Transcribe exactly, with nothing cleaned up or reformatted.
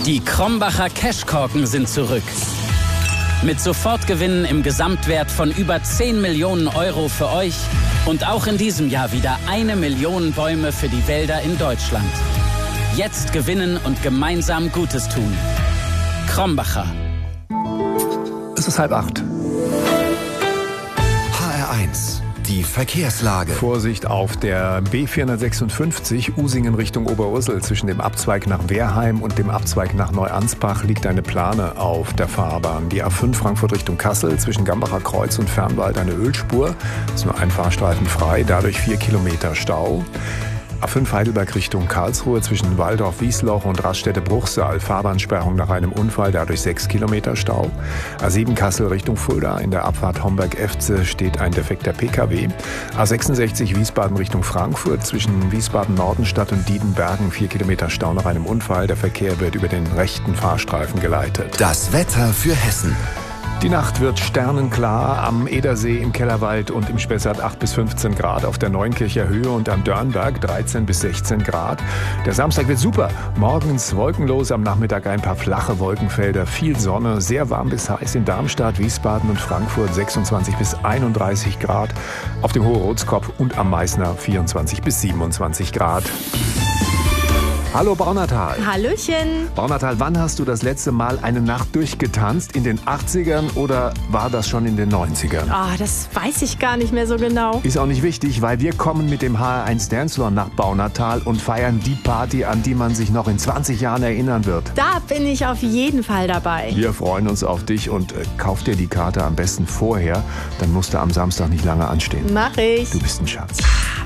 Die Krombacher Cashkorken sind zurück. Mit Sofortgewinnen im Gesamtwert von über zehn Millionen Euro für euch und auch in diesem Jahr wieder eine Million Bäume für die Wälder in Deutschland. Jetzt gewinnen und gemeinsam Gutes tun. Krombacher. Es ist halb acht. H R eins. Die Verkehrslage. Vorsicht auf der B vierhundertsechsundfünfzig Usingen Richtung Oberursel. Zwischen dem Abzweig nach Wehrheim und dem Abzweig nach Neuansbach liegt eine Plane auf der Fahrbahn. Die A fünf Frankfurt Richtung Kassel, zwischen Gambacher Kreuz und Fernwald eine Ölspur. Es ist nur ein Fahrstreifen frei, dadurch vier Kilometer Stau. A fünf Heidelberg Richtung Karlsruhe, zwischen Waldorf-Wiesloch und Raststätte-Bruchsal. Fahrbahnsperrung nach einem Unfall, dadurch sechs Kilometer Stau. A sieben Kassel Richtung Fulda. In der Abfahrt Homberg-Efze steht ein defekter P K W. A sechsundsechzig Wiesbaden Richtung Frankfurt. Zwischen Wiesbaden-Nordenstadt und Diedenbergen vier Kilometer Stau nach einem Unfall. Der Verkehr wird über den rechten Fahrstreifen geleitet. Das Wetter für Hessen. Die Nacht wird sternenklar, am Edersee, im Kellerwald und im Spessart acht bis fünfzehn Grad, auf der Neunkircher Höhe und am Dörnberg dreizehn bis sechzehn Grad. Der Samstag wird super, morgens wolkenlos, am Nachmittag ein paar flache Wolkenfelder, viel Sonne, sehr warm bis heiß in Darmstadt, Wiesbaden und Frankfurt sechsundzwanzig bis einunddreißig Grad, auf dem Hohe-Rotskopf und am Meißner vierundzwanzig bis siebenundzwanzig Grad. Hallo Baunatal. Hallöchen. Baunatal, wann hast du das letzte Mal eine Nacht durchgetanzt? In den achtzigern oder war das schon in den neunzigern? Ah, das weiß ich gar nicht mehr so genau. Ist auch nicht wichtig, weil wir kommen mit dem H R eins Dancefloor nach Baunatal und feiern die Party, an die man sich noch in zwanzig Jahren erinnern wird. Da bin ich auf jeden Fall dabei. Wir freuen uns auf dich und äh, kauf dir die Karte am besten vorher, dann musst du am Samstag nicht lange anstehen. Mach ich. Du bist ein Schatz.